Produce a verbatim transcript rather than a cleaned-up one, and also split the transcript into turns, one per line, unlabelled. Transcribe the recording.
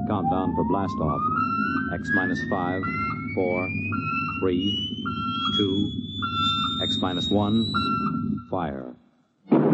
countdown for blast off. X minus five, four, three, two, X minus one, fire.